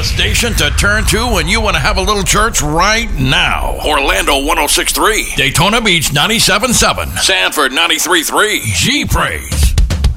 station to turn to when you want to have a little church right now. Orlando 106.3, Daytona Beach 97.7, Sanford 93.3, G Praise.